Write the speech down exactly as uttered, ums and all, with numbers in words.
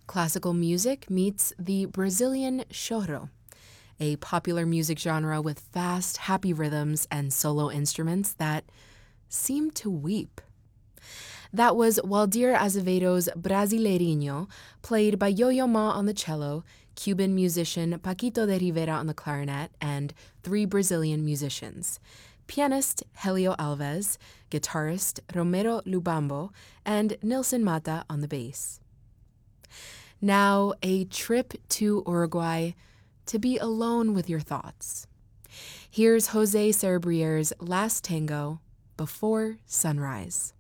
classical music meets the Brazilian choro, a popular music genre with fast, happy rhythms and solo instruments that seem to weep. That was Waldir Azevedo's Brasileirinho, played by Yo-Yo Ma on the cello, Cuban musician Paquito de Rivera on the clarinet, and three Brazilian musicians: pianist Helio Alves, guitarist Romero Lubambo, and Nilson Mata on the bass. Now, a trip to Uruguay to be alone with your thoughts. Here's Jose Cerebrier's Last Tango, Before Sunrise.